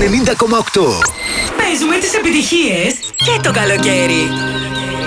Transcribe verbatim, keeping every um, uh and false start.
ενενήντα κόμμα οκτώ. Παίζουμε τις επιτυχίες και το καλοκαίρι.